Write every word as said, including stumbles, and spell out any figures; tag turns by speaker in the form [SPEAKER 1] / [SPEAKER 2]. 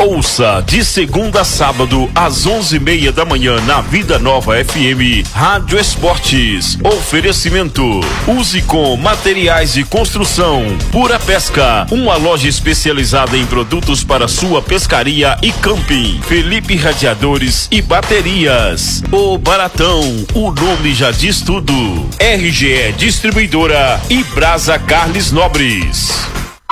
[SPEAKER 1] Ouça de segunda a sábado às onze e meia da manhã na Vida Nova F M Rádio Esportes. Oferecimento Use com materiais de construção. Pura Pesca, uma loja especializada em produtos para sua pescaria e camping. Felipe Radiadores e Baterias. O Baratão, o nome já diz tudo. R G E Distribuidora e Brasa Carles Nobres.